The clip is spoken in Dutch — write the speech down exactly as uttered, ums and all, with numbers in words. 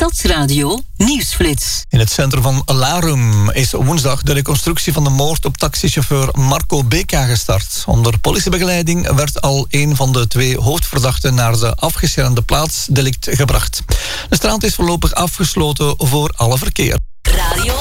Stadsradio Nieuwsflits. In het centrum van Larum is woensdag de reconstructie van de moord op taxichauffeur Marco Beka gestart. Onder politiebegeleiding werd al een van de twee hoofdverdachten naar de afgeschermde plaats delict gebracht. De straat is voorlopig afgesloten voor alle verkeer. Radio